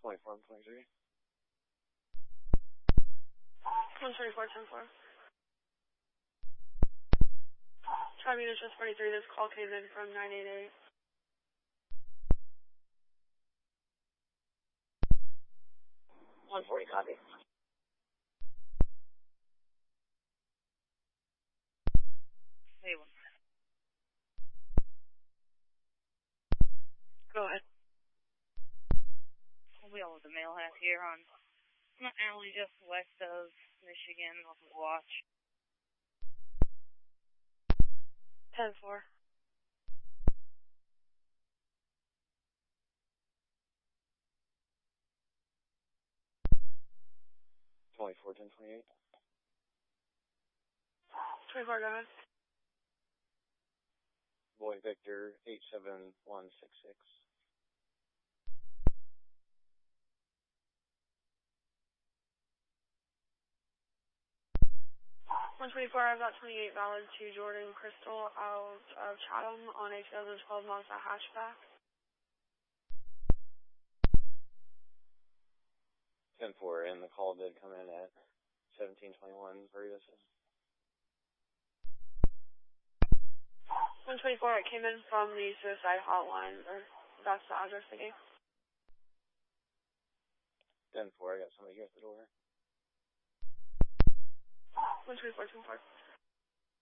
24 and 23. 124, 10-4. Tribune is just 43. This call came in from 988. Copy. Hey, Go ahead. we all with the mail half here on an alley just west of Michigan off of Watch. 10-4. Twenty-four, 10-28. 24, go ahead. Boy Victor 87166. 124, I've got 28 valid to Jordan Crystal out of Chatham on a 2012 Mazda hatchback. 10-4, and the call did come in at 1721 Ferguson. 124, it came in from the suicide hotline, or that's the address they gave. 10-4, I got somebody here at the door. 124, 10-4.